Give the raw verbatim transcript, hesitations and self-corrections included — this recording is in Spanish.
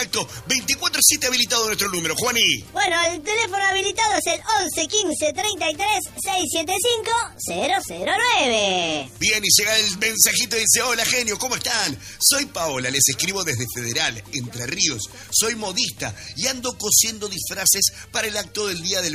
Exacto, veinticuatro siete habilitado nuestro número, Juani. Bueno, el teléfono habilitado es el once quince treinta y tres seiscientos setenta y cinco cero cero nueve. Bien, y llega el mensajito y dice: hola, genio, ¿cómo están? Soy Paola, les escribo desde Federal, Entre Ríos. Soy modista y ando cosiendo disfraces para el acto del Día del